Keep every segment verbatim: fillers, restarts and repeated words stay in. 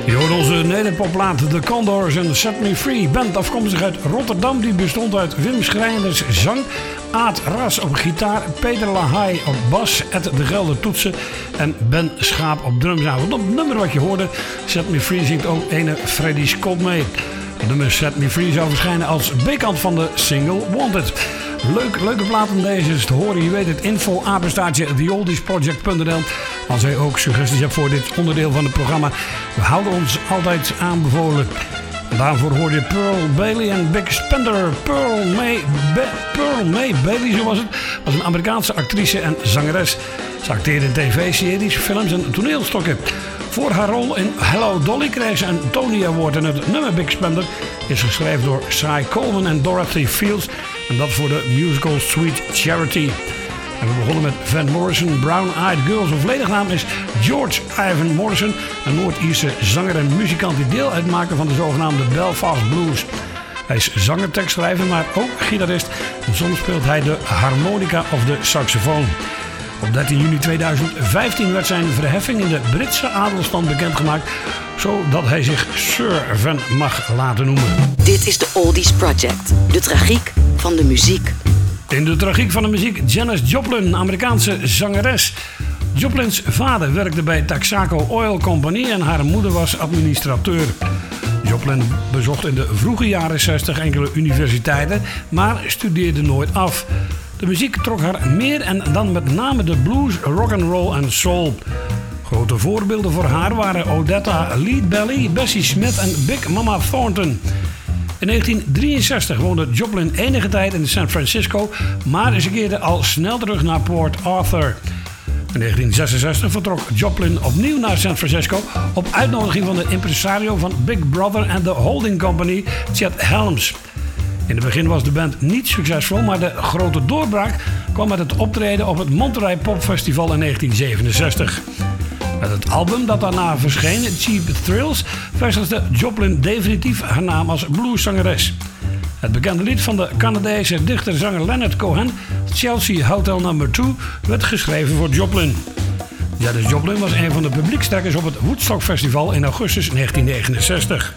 Je hoort onze nederpopplaat The Condors en Set Me Free. Band afkomstig uit Rotterdam. Die bestond uit Wim Schrijners zang, Aad Ras op gitaar, Peter Lahaai op bas, Ed de Gelder toetsen en Ben Schaap op drums. Nou, op het nummer wat je hoorde, Set Me Free, zingt ook ene Freddy Scott mee. Het nummer Set Me Free zou verschijnen als B-kant van de single Wanted. Leuk, leuke plaat om deze eens te horen. Je weet het, info apenstaartje the oldies project punt n l. Als jij ook suggesties hebt voor dit onderdeel van het programma, we houden ons altijd aanbevolen. Daarvoor hoor je Pearl Bailey en Big Spender. Pearl May, Be- Pearl May Bailey, zo was het, was een Amerikaanse actrice en zangeres. Ze acteerde in tv-series, films en toneelstukken. Voor haar rol in Hello Dolly kreeg ze een Tony Award en het nummer Big Spender is geschreven door Cy Coleman en Dorothy Fields. En dat voor de musical Sweet Charity. En we begonnen met Van Morrison, Brown Eyed Girl. Zijn volledige naam is George Ivan Morrison, een Noord-Ierse zanger en muzikant die deel uitmaakte van de zogenaamde Belfast Blues. Hij is zanger, tekstschrijver, maar ook gitarist. En soms speelt hij de harmonica of de saxofoon. Op dertien juni tweeduizend vijftien werd zijn verheffing in de Britse adelstand bekendgemaakt, zodat hij zich Sir Van mag laten noemen. Dit is de Oldies Project, de tragiek van de muziek. In de tragiek van de muziek, Janis Joplin, een Amerikaanse zangeres. Joplins vader werkte bij Texaco Oil Company en haar moeder was administrateur. Joplin bezocht in de vroege jaren zestig enkele universiteiten, maar studeerde nooit af. De muziek trok haar meer en dan met name de blues, rock'n'roll en soul. Grote voorbeelden voor haar waren Odetta Leadbelly, Bessie Smith en Big Mama Thornton. In negentien drieënzestig woonde Joplin enige tijd in San Francisco, maar ze keerde al snel terug naar Port Arthur. In negentien zesenzestig vertrok Joplin opnieuw naar San Francisco op uitnodiging van de impresario van Big Brother en de holding company Chet Helms. In het begin was de band niet succesvol, maar de grote doorbraak kwam met het optreden op het Monterey Pop Festival in negentien zevenenzestig. Met het album dat daarna verscheen, Cheap Thrills, vestigde Joplin definitief haar naam als blueszangeres. Het bekende lied van de Canadese dichter-zanger Leonard Cohen, Chelsea Hotel nummer twee, werd geschreven voor Joplin. Janis Joplin was een van de publiekstrekkers op het Woodstock Festival in augustus negentien negenenzestig.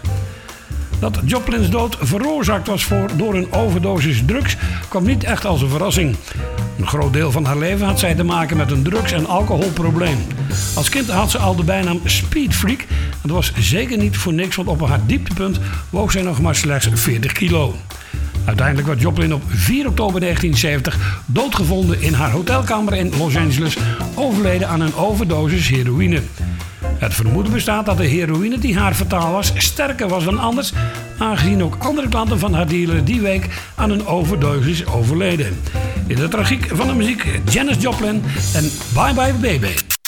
Dat Joplins dood veroorzaakt was voor, door een overdosis drugs kwam niet echt als een verrassing. Een groot deel van haar leven had zij te maken met een drugs- en alcoholprobleem. Als kind had ze al de bijnaam Speed Freak. Dat was zeker niet voor niks, want op haar dieptepunt woog zij nog maar slechts veertig kilo. Uiteindelijk werd Joplin op vier oktober negentien zeventig doodgevonden in haar hotelkamer in Los Angeles, overleden aan een overdosis heroïne. Het vermoeden bestaat dat de heroïne die haar fataal was sterker was dan anders, aangezien ook andere klanten van haar dealer die week aan een overdosis overleden. In de tragiek van de muziek, Janis Joplin en Bye Bye Baby.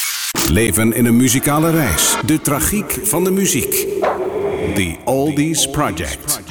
Leven in een muzikale reis. De tragiek van de muziek. The Oldies Project.